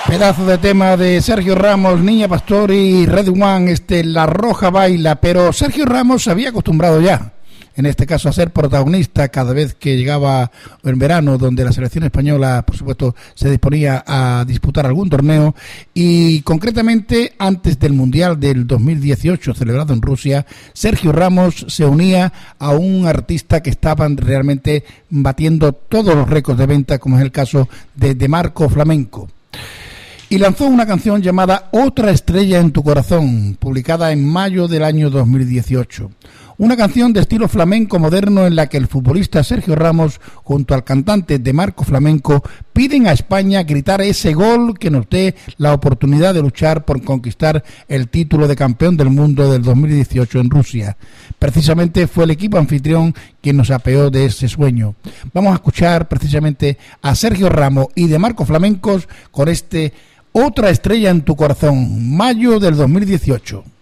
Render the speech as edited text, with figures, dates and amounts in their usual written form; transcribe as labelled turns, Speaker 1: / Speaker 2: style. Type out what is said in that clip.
Speaker 1: Pedazo de tema de Sergio Ramos, Niña Pastor y Red One, La Roja Baila, pero Sergio Ramos se había acostumbrado ya, en este caso, a ser protagonista cada vez que llegaba en verano, donde la selección española, por supuesto, se disponía a disputar algún torneo, y concretamente antes del Mundial del 2018, celebrado en Rusia, Sergio Ramos se unía a un artista que estaban realmente batiendo todos los récords de venta, como es el caso de Marco Flamenco. Y lanzó una canción llamada Otra estrella en tu corazón, publicada en mayo del año 2018. Una canción de estilo flamenco moderno en la que el futbolista Sergio Ramos, junto al cantante de Marco Flamenco, piden a España gritar ese gol que nos dé la oportunidad de luchar por conquistar el título de campeón del mundo del 2018 en Rusia. Precisamente fue el equipo anfitrión quien nos apeó de ese sueño. Vamos a escuchar precisamente a Sergio Ramos y de Marco Flamencos con Otra estrella en tu corazón, mayo del 2018.